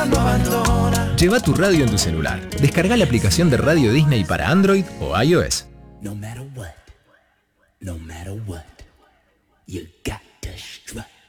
no abandona. Lleva tu radio en tu celular. Descarga la aplicación de Radio Disney para Android o iOS. No matter what, you got to strut.